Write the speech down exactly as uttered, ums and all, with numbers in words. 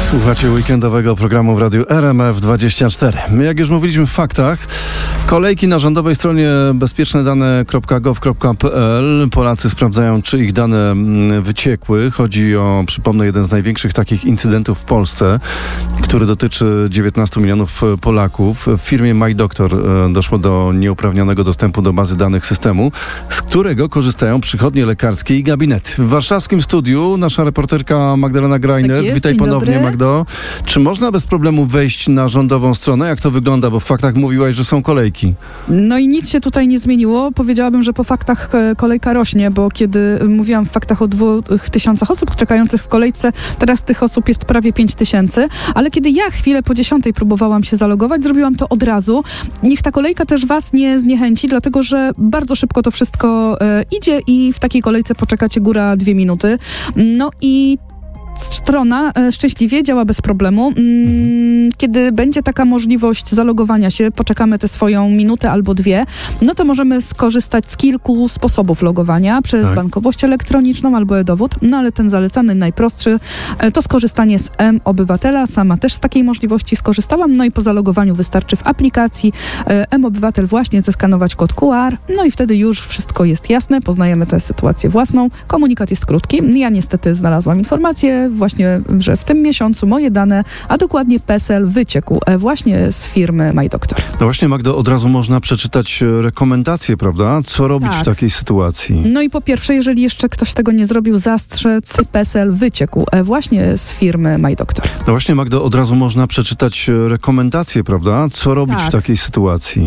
Słuchacie weekendowego programu w Radiu R M F dwadzieścia cztery. Jak już mówiliśmy w faktach, kolejki na rządowej stronie bezpieczne dane kropka gov kropka p l. Polacy sprawdzają, czy ich dane wyciekły. Chodzi o, przypomnę, jeden z największych takich incydentów w Polsce, który dotyczy dziewiętnastu milionów Polaków. W firmie MyDoctor doszło do nieuprawnionego dostępu do bazy danych systemu, z którego korzystają przychodnie lekarskie i gabinety. W warszawskim studiu nasza reporterka Magdalena Greiner. Tak jest, Witaj dzień ponownie, dobry. Magdo. Czy można bez problemu wejść na rządową stronę? Jak to wygląda? Bo w faktach mówiłaś, że są kolejki. No i nic się tutaj nie zmieniło. Powiedziałabym, że po faktach e, kolejka rośnie, bo kiedy mówiłam w faktach o dwóch tysiącach osób czekających w kolejce, teraz tych osób jest prawie pięć tysięcy. Ale kiedy ja chwilę po dziesiątej próbowałam się zalogować, zrobiłam to od razu. Niech ta kolejka też was nie zniechęci, dlatego że bardzo szybko to wszystko e, idzie i w takiej kolejce poczekacie góra dwie minuty. No i strona e, szczęśliwie działa bez problemu. Mm, kiedy będzie taka możliwość zalogowania się, poczekamy tę swoją minutę albo dwie, no to możemy skorzystać z kilku sposobów logowania przez Tak. bankowość elektroniczną albo e-dowód, no ale ten zalecany, najprostszy, e, to skorzystanie z M-Obywatela. Sama też z takiej możliwości skorzystałam, no i po zalogowaniu wystarczy w aplikacji e, M-Obywatel właśnie zeskanować kod Q R, no i wtedy już wszystko jest jasne, poznajemy tę sytuację własną. Komunikat jest krótki. Ja niestety znalazłam informację właśnie, że w tym miesiącu moje dane, a dokładnie PESEL wyciekł e, właśnie z firmy MyDoctor. No właśnie, Magdo, od razu można przeczytać e, rekomendacje, prawda? Co robić Tak. w takiej sytuacji? No i po pierwsze, jeżeli jeszcze ktoś tego nie zrobił, zastrzec PESEL wyciekł e, właśnie z firmy MyDoctor. No właśnie, Magdo, od razu można przeczytać e, rekomendacje, prawda? Co robić Tak. w takiej sytuacji?